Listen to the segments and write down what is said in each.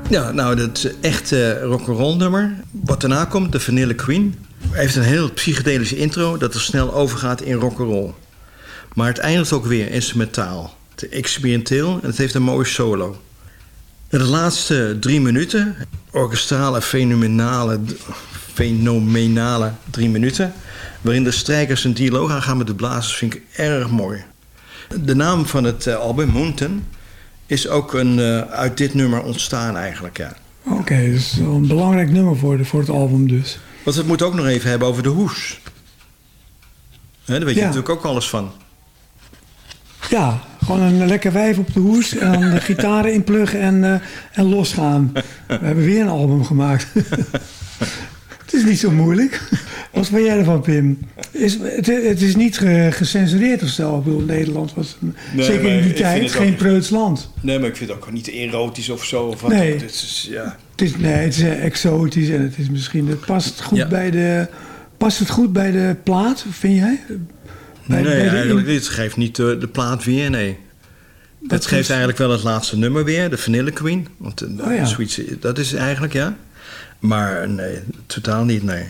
Ja, nou, dat is echt rock'n'roll nummer. Wat daarna komt, de Vanilla Queen. Hij heeft een heel psychedelische intro dat er snel overgaat in rock'n'roll. Maar het eindigt ook weer instrumentaal. Het experimenteel en het heeft een mooie solo. En de laatste 3 minuten, orkestrale, fenomenale 3 minuten... waarin de strijkers een dialoog aangaan met de blazers, vind ik erg mooi. De naam van het album, Mountain, is ook uit dit nummer ontstaan eigenlijk, ja. Oké, dus een belangrijk nummer voor het album dus. Want we het moeten ook nog even hebben over de hoes. Daar weet je natuurlijk ook alles van. Ja, gewoon een lekker wijf op de hoes en dan de gitaren inpluggen en losgaan. We hebben weer een album gemaakt. Het is niet zo moeilijk. Wat vind jij ervan, Pim? Het is niet gecensureerd of zo. Ik bedoel, Nederland was zeker in die tijd geen preuts land. Nee, maar ik vind het ook niet erotisch of zo. Of wat. Nee. Het is, ja. Het is exotisch en het is misschien... Het past het goed bij de plaat, vind jij? Eigenlijk niet. Het geeft niet de plaat weer, nee. Het geeft eigenlijk wel het laatste nummer weer, de Vanilla Queen. Want dat is eigenlijk, ja. Maar nee, totaal niet, nee.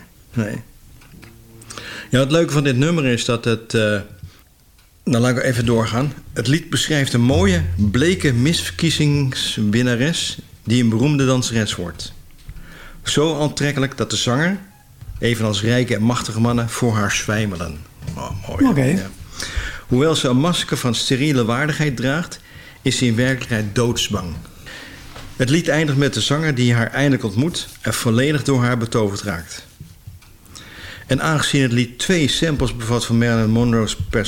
Ja, het leuke van dit nummer is dat het... nou, laat ik even doorgaan. Het lied beschrijft een mooie, bleke misverkiezingswinnares... die een beroemde danseres wordt. Zo aantrekkelijk dat de zanger... evenals rijke en machtige mannen voor haar zwijmelen. Oh, mooi. Okay. Ja. Hoewel ze een masker van steriele waardigheid draagt... is ze in werkelijkheid doodsbang. Het lied eindigt met de zanger die haar eindelijk ontmoet... en volledig door haar betoverd raakt. En aangezien het lied 2 samples bevat van Marilyn Monroe's